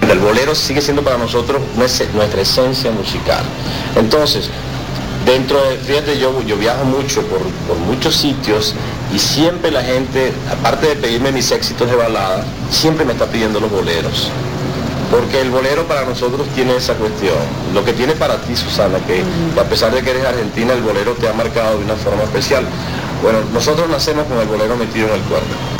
El bolero sigue siendo para nosotros nuestra esencia musical. Entonces, fíjate, yo viajo mucho por muchos sitios y siempre la gente, aparte de pedirme mis éxitos de balada, siempre me está pidiendo los boleros. Porque el bolero para nosotros tiene esa cuestión. Lo que tiene para ti, Susana, que a pesar de que eres argentina, el bolero te ha marcado de una forma especial. Bueno, nosotros nacemos con el bolero metido en el cuerpo.